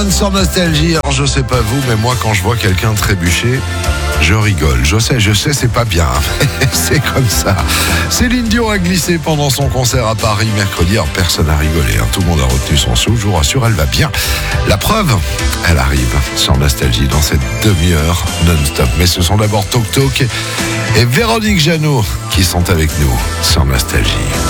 Sans nostalgie, alors je sais pas vous, mais moi quand je vois quelqu'un trébucher, je rigole. Je sais, c'est pas bien, c'est comme ça. Céline Dion a glissé pendant son concert à Paris mercredi. Alors personne n'a rigolé, hein. Tout le monde a retenu son souffle. Je vous rassure, elle va bien. La preuve, elle arrive sans nostalgie dans cette demi-heure non-stop. Mais ce sont d'abord Toc Toc et Véronique Jeannot qui sont avec nous sans nostalgie.